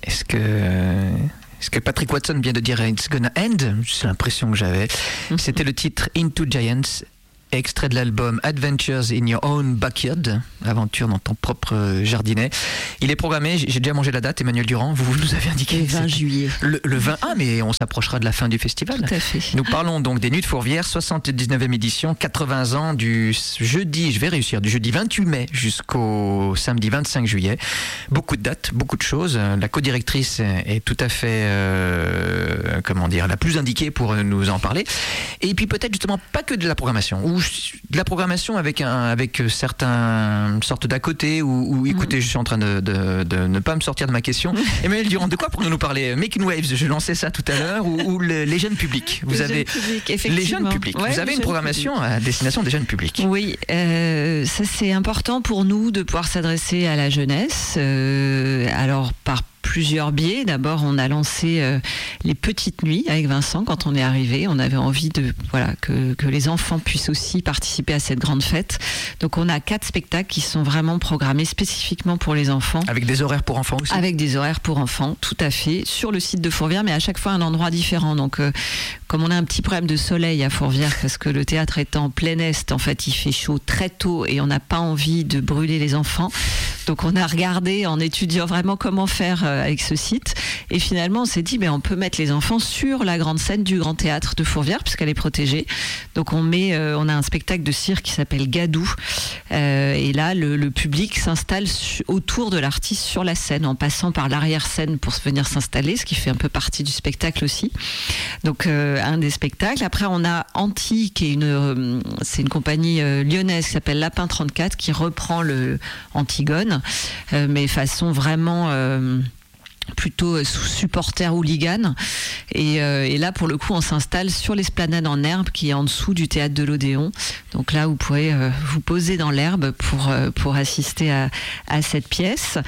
Est-ce que Patrick Watson vient de dire It's Gonna End? C'est l'impression que j'avais. C'était le titre Into Giants, extrait de l'album Adventures in Your Own Backyard, aventure dans ton propre jardinet. Il est programmé, j'ai déjà mangé la date, Emmanuel Durand, vous nous avez indiqué. Le 20 juillet. Le 20, mais on s'approchera de la fin du festival. Tout à fait. Nous parlons donc des Nuits de Fourvière, 79e édition, 80 ans du jeudi 28 mai jusqu'au samedi 25 juillet. Beaucoup de dates, beaucoup de choses. La co-directrice est tout à fait, la plus indiquée pour nous en parler. Et puis peut-être justement pas que de la programmation, ou de la programmation avec certains sortes d'à côté, ou écoutez, je suis en train de ne pas me sortir de ma question. Emmanuel Durand, de quoi pourriez-nous nous parler? Making Waves, je lançais ça tout à l'heure, ou les jeunes publics. Vous avez les jeunes publics. Ouais, vous avez une programmation à destination des jeunes publics. Oui, ça c'est important pour nous de pouvoir s'adresser à la jeunesse. Alors par plusieurs biais. D'abord, on a lancé les petites nuits avec Vincent quand on est arrivé. On avait envie que les enfants puissent aussi participer à cette grande fête. Donc, on a 4 spectacles qui sont vraiment programmés spécifiquement pour les enfants. Avec des horaires pour enfants aussi? Avec des horaires pour enfants, tout à fait, sur le site de Fourvière, mais à chaque fois un endroit différent. Donc, comme on a un petit problème de soleil à Fourvière, parce que le théâtre est en plein est, en fait, il fait chaud très tôt et on n'a pas envie de brûler les enfants. Donc, on a regardé en étudiant vraiment comment faire avec ce site. Et finalement, on s'est dit, on peut mettre les enfants sur la grande scène du Grand Théâtre de Fourvière, puisqu'elle est protégée. Donc, on a un spectacle de cirque qui s'appelle Gadou. Et là, le public s'installe autour de l'artiste sur la scène, en passant par l'arrière-scène pour venir s'installer, ce qui fait un peu partie du spectacle aussi. Donc, un des spectacles. Après, on a Anti, qui est c'est une compagnie lyonnaise qui s'appelle Lapin 34, qui reprend le Antigone, mais façon vraiment plutôt sous supporter hooligan. Et là, pour le coup, on s'installe sur l'esplanade en herbe qui est en dessous du théâtre de l'Odéon. Donc là, vous pourrez vous poser dans l'herbe pour assister à cette pièce.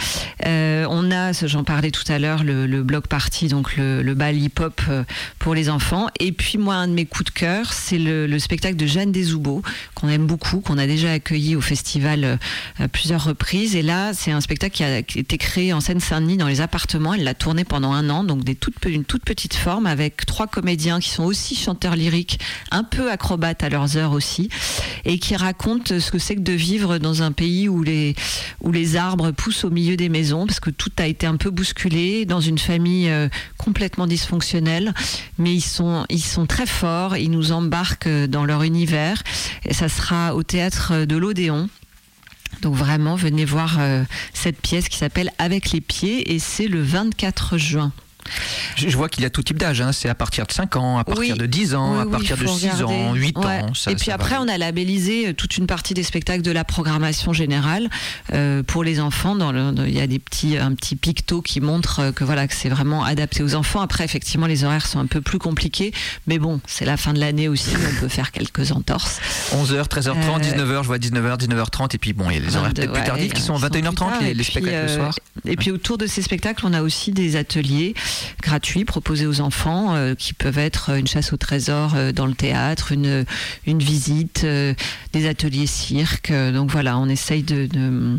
On a, j'en parlais tout à l'heure, le bloc party, donc le bal hip-hop pour les enfants. Et puis moi, un de mes coups de cœur, c'est le spectacle de Jeanne Desoubeaux, qu'on aime beaucoup, qu'on a déjà accueilli au festival à plusieurs reprises. Et là, c'est un spectacle qui a été créé en Seine-Saint-Denis dans les appartements. Elle l'a tourné pendant 1 an, donc une toute petite forme avec 3 comédiens qui sont aussi chanteurs lyriques, un peu acrobates à leurs heures aussi, et qui racontent ce que c'est que de vivre dans un pays où les arbres poussent au milieu des maisons, parce que tout a été un peu bousculé, dans une famille complètement dysfonctionnelle, mais ils sont très forts, ils nous embarquent dans leur univers, et ça sera au théâtre de l'Odéon. Donc vraiment, venez voir cette pièce qui s'appelle Avec les pieds, et c'est le 24 juin. Je vois qu'il y a tout type d'âge, c'est à partir de 5 ans, à partir de 10 ans, à partir de 6 ans, 8 ans. Et puis après, on a labellisé toute une partie des spectacles de la programmation générale pour les enfants. Il y a un petit picto qui montre que c'est vraiment adapté aux enfants. Après, effectivement, les horaires sont un peu plus compliqués, mais bon, c'est la fin de l'année aussi, on peut faire quelques entorses. 11h, 13h30, 19h, je vois 19h, 19h30, et puis il y a les horaires peut-être plus tardifs qui sont 21h30, les spectacles le soir. Et puis autour de ces spectacles, on a aussi des ateliers gratuits proposés aux enfants qui peuvent être une chasse au trésor dans le théâtre, une visite, des ateliers cirque. Donc voilà, on essaye de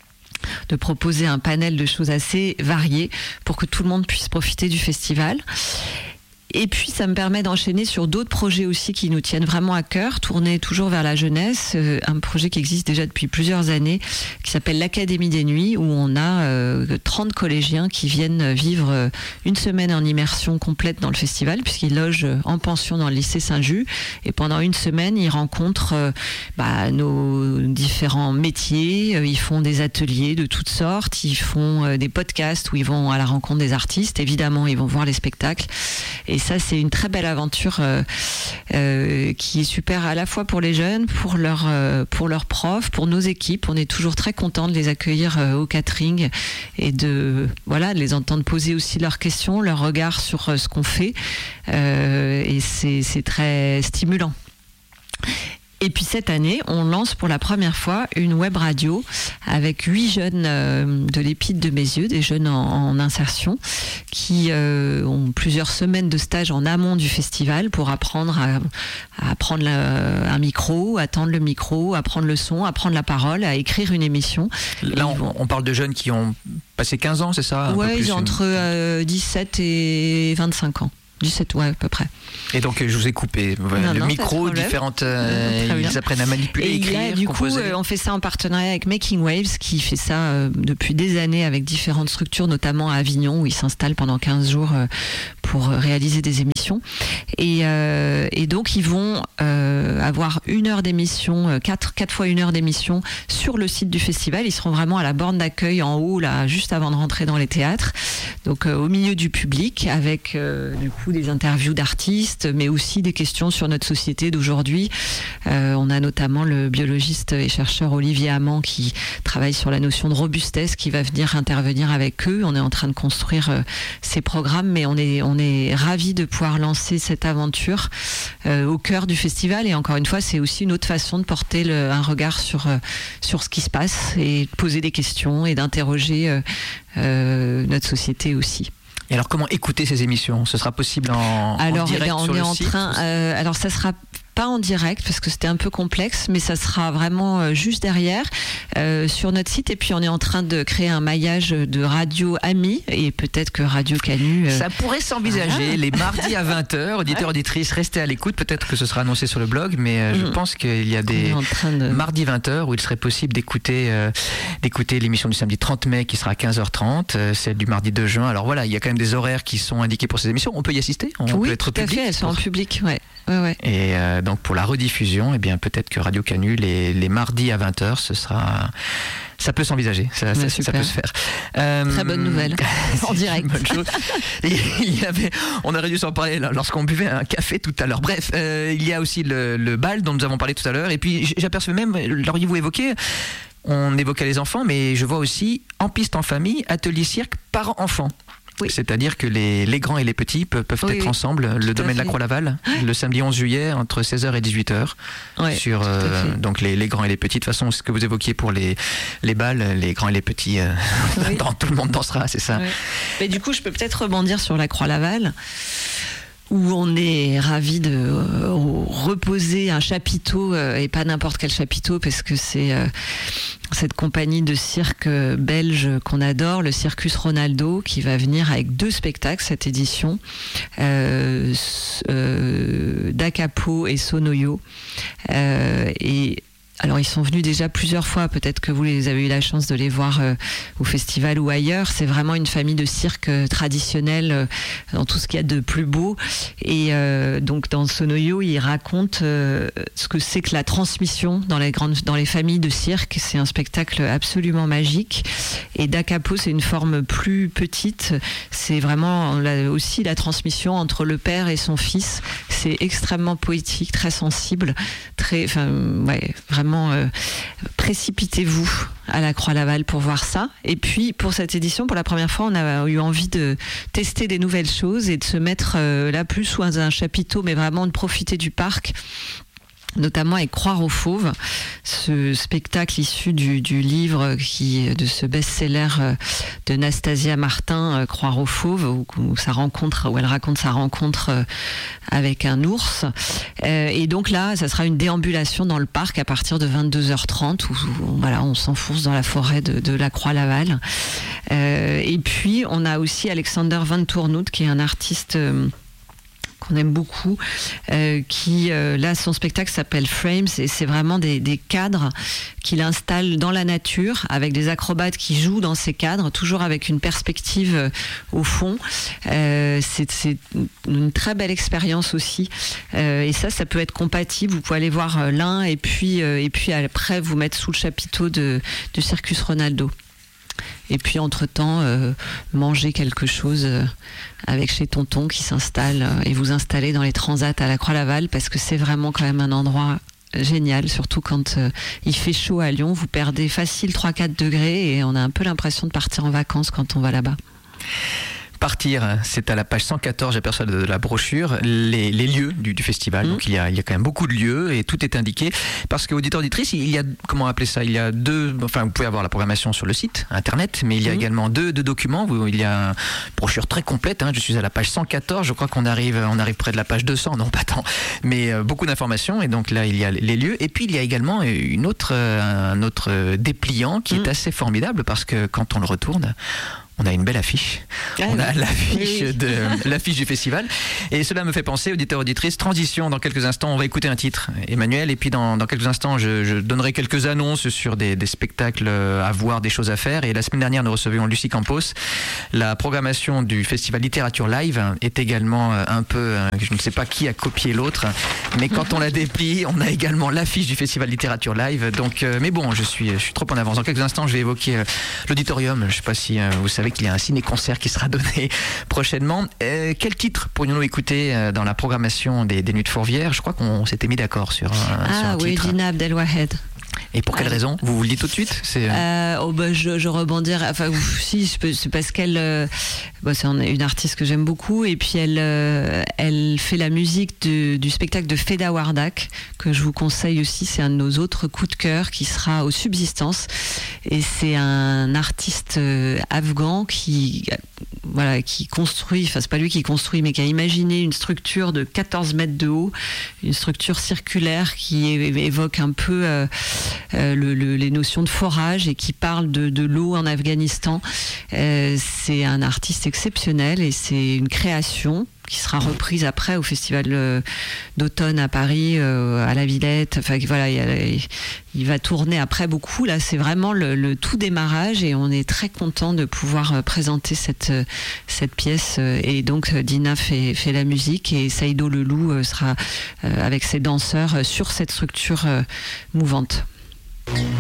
proposer un panel de choses assez variées pour que tout le monde puisse profiter du festival. Et puis, ça me permet d'enchaîner sur d'autres projets aussi qui nous tiennent vraiment à cœur, tournés toujours vers la jeunesse. Un projet qui existe déjà depuis plusieurs années, qui s'appelle l'Académie des Nuits, où on a 30 collégiens qui viennent vivre une semaine en immersion complète dans le festival, puisqu'ils logent en pension dans le lycée Saint-Just. Et pendant une semaine, ils rencontrent nos différents métiers. Ils font des ateliers de toutes sortes. Ils font des podcasts où ils vont à la rencontre des artistes. Évidemment, ils vont voir les spectacles. Et ça, c'est une très belle aventure qui est super à la fois pour les jeunes, pour leurs profs, pour nos équipes. On est toujours très contents de les accueillir au catering et de les entendre poser aussi leurs questions, leurs regards sur ce qu'on fait. Et c'est très stimulant. Et puis cette année, on lance pour la première fois une web radio avec 8 jeunes de l'Épide de Mézieux, des jeunes en insertion, qui ont plusieurs semaines de stage en amont du festival pour apprendre à prendre un micro, à tendre le micro, à prendre le son, à prendre la parole, à écrire une émission. Là, on parle de jeunes qui ont passé 15 ans, c'est ça? Oui, ils ont entre 17 et 25 ans. 17, ouais, à peu près. Et donc, je vous ai coupé. Le micro, différentes. Ils apprennent à manipuler, écrire, là, du composer. coup, on fait ça en partenariat avec Making Waves, qui fait ça depuis des années avec différentes structures, notamment à Avignon, où ils s'installent pendant 15 jours pour réaliser des émissions. Et donc, ils vont avoir 1 heure d'émission, 4 fois 1 heure d'émission sur le site du festival. Ils seront vraiment à la borne d'accueil en haut, là, juste avant de rentrer dans les théâtres. Donc, au milieu du public, avec du coup des interviews d'artistes, mais aussi des questions sur notre société d'aujourd'hui. On a notamment le biologiste et chercheur Olivier Amand qui travaille sur la notion de robustesse, qui va venir intervenir avec eux. On est en train de construire ces programmes, mais on est ravis de pouvoir lancer cette aventure au cœur du festival. Et encore une fois, c'est aussi une autre façon de porter un regard sur ce qui se passe et de poser des questions et d'interroger notre société aussi. Et alors, comment écouter ces émissions? Ce sera possible en direct sur le site? Alors, ça sera pas en direct parce que c'était un peu complexe, mais ça sera vraiment juste derrière sur notre site. Et puis on est en train de créer un maillage de radio amis et peut-être que Radio Canu. Ça pourrait s'envisager les mardis à 20h. Auditeurs, auditrices, restez à l'écoute. Peut-être que ce sera annoncé sur le blog, mais je pense qu'il y a des mardis 20h où il serait possible d'écouter l'émission du samedi 30 mai qui sera à 15h30, celle du mardi 2 juin. Alors voilà, il y a quand même des horaires qui sont indiqués pour ces émissions. On peut y assister? On peut être tout à fait, elles sont en public, ouais. Et donc pour la rediffusion, eh bien peut-être que Radio Canu les mardis à 20h, ça peut s'envisager, ça peut se faire. Très bonne nouvelle, en direct. Bonne chose. On aurait dû s'en parler lorsqu'on buvait un café tout à l'heure. Bref, il y a aussi le bal dont nous avons parlé tout à l'heure. Et puis j'aperçois même, l'auriez-vous évoqué, on évoquait les enfants, mais je vois aussi en piste en famille, atelier cirque parents-enfants. Oui. C'est-à-dire que les grands et les petits peuvent être ensemble. Le domaine de la Croix-Laval, le samedi 11 juillet, entre 16h et 18h, sur donc les grands et les petits. De toute façon, ce que vous évoquiez pour les balles, les grands et les petits, tout le monde dansera, c'est ça. Oui. Mais du coup, je peux peut-être rebondir sur la Croix-Laval, où on est ravis de reposer un chapiteau, et pas n'importe quel chapiteau, parce que c'est cette compagnie de cirque belge qu'on adore, le Circus Ronaldo, qui va venir avec 2 spectacles cette édition, Dacapo et Sonoyo. Alors, ils sont venus déjà plusieurs fois, peut-être que vous avez eu la chance de les voir au festival ou ailleurs. C'est vraiment une famille de cirque traditionnel dans tout ce qu'il y a de plus beau. Et donc, dans Sonoyo, ils racontent ce que c'est que la transmission dans les familles de cirque. C'est un spectacle absolument magique. Et Dacapo, c'est une forme plus petite. C'est vraiment aussi la transmission entre le père et son fils. C'est extrêmement poétique, très sensible, vraiment. Précipitez-vous à la Croix-Laval pour voir ça. Et puis pour cette édition, pour la première fois, on a eu envie de tester des nouvelles choses et de se mettre là plus sous un chapiteau, mais vraiment de profiter du parc, notamment avec Croire aux fauves, ce spectacle issu du livre de ce best-seller de Nastasia Martin, Croire aux fauves, où elle raconte sa rencontre avec un ours. Et donc là, ça sera une déambulation dans le parc à partir de 22h30, où on s'enfonce dans la forêt de la Croix-Laval. Et puis, on a aussi Alexander Van Toornout, qui est un artiste qu'on aime beaucoup, qui là son spectacle s'appelle Frames et c'est vraiment des cadres qu'il installe dans la nature avec des acrobates qui jouent dans ces cadres, toujours avec une perspective au fond. C'est une très belle expérience aussi, et ça peut être compatible. Vous pouvez aller voir l'un et puis après vous mettre sous le chapiteau du Circus Ronaldo. Et puis entre-temps, manger quelque chose avec chez Tonton qui s'installe et vous installer dans les transats à la Croix-Laval, parce que c'est vraiment quand même un endroit génial, surtout quand il fait chaud à Lyon. Vous perdez facile 3-4 degrés et on a un peu l'impression de partir en vacances quand on va là-bas. partir, c'est à la page 114, j'aperçois de la brochure, les lieux du festival. Donc il y a quand même beaucoup de lieux et tout est indiqué. Parce qu'auditeurs, auditrices, il y a, comment appeler ça, il y a vous pouvez avoir la programmation sur le site internet, mais il y a également deux documents où il y a une brochure très complète. Je suis à la page 114, je crois qu'on arrive près de la page 200, non pas tant, mais beaucoup d'informations. Et donc là, il y a les lieux. Et puis il y a également un autre dépliant qui est assez formidable parce que quand on le retourne, on a une belle affiche. On a l'affiche du festival. Et cela me fait penser, auditeurs, auditrices, transition. Dans quelques instants, on va écouter un titre, Emmanuel. Et puis dans quelques instants, je donnerai quelques annonces sur des spectacles à voir, des choses à faire. Et la semaine dernière, nous recevions Lucie Campos. La programmation du festival Littérature Live est également un peu, je ne sais pas qui a copié l'autre, mais quand on la déplie, on a également l'affiche du festival Littérature Live. Donc, mais bon, je suis trop en avance. Dans quelques instants, je vais évoquer l'auditorium. Je ne sais pas si vous savez qu'il y a un ciné-concert qui sera donné prochainement. Quel titre pourrions-nous écouter dans la programmation des Nuits de Fourvière? Je crois qu'on s'était mis d'accord sur un titre. Oui, Dina Abdelwahed. Et pour quelle raison? Vous le dites tout de suite? Je rebondirai. C'est parce qu'elle, c'est une artiste que j'aime beaucoup, et puis elle fait la musique du spectacle de Feda Wardak, que je vous conseille aussi. C'est un de nos autres coups de cœur qui sera au Subsistance, et c'est un artiste afghan qui construit, c'est pas lui qui construit, mais qui a imaginé une structure de 14 mètres de haut, une structure circulaire qui évoque un peu les notions de forage et qui parle de l'eau en Afghanistan. C'est un artiste exceptionnel et c'est une création qui sera reprise après au festival d'automne à Paris, à la Villette. Enfin voilà, il va tourner après beaucoup. Là, c'est vraiment le tout démarrage et on est très content de pouvoir présenter cette pièce. Et donc Dina fait la musique et Saïdo Leloup sera avec ses danseurs sur cette structure mouvante.